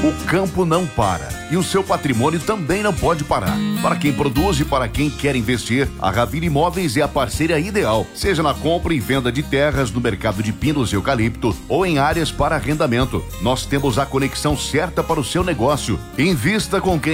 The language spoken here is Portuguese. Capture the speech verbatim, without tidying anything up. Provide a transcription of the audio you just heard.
O campo não para e o seu patrimônio também não pode parar. Para quem produz e para quem quer investir, a Ravina Imóveis é a parceira ideal, seja na compra e venda de terras no mercado de pinos e eucalipto ou em áreas para arrendamento. Nós temos a conexão certa para o seu negócio. Invista com quem